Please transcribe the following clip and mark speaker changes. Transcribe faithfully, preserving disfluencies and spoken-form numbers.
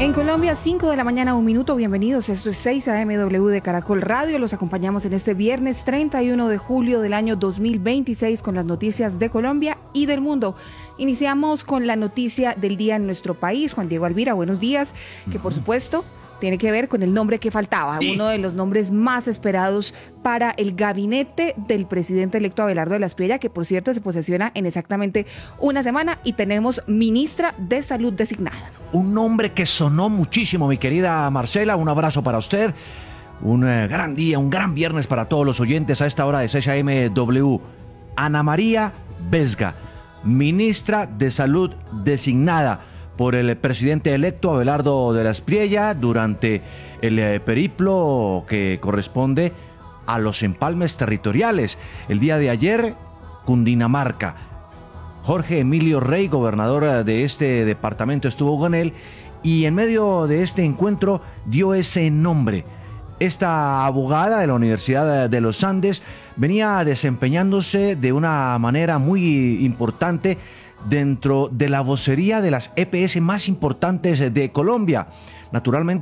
Speaker 1: En Colombia, cinco de la mañana, un minuto. Bienvenidos. Esto es seis A M W de Caracol Radio. Los acompañamos en este viernes treinta y uno de julio del año dos mil veintiséis con las noticias de Colombia y del mundo. Iniciamos con la noticia del día en nuestro país. Juan Diego Alvira, buenos días. Que por supuesto tiene que ver con el nombre que faltaba, sí. Uno de los nombres más esperados para el gabinete del presidente electo Abelardo de la Espriella, que por cierto se posesiona en exactamente una semana, y tenemos ministra de Salud designada.
Speaker 2: Un nombre que sonó muchísimo, mi querida Marcela. Un abrazo para usted. Un eh, gran día, un gran viernes para todos los oyentes a esta hora de seis A M W. Ana María Vesga, ministra de Salud designada por el presidente electo Abelardo de la Espriella durante el eh, periplo que corresponde a los empalmes territoriales. El día de ayer, Cundinamarca. Jorge Emilio Rey, gobernador de este departamento, estuvo con él y en medio de este encuentro dio ese nombre. Esta abogada de la Universidad de los Andes venía desempeñándose de una manera muy importante dentro de la vocería de las E P S más importantes de Colombia. Naturalmente,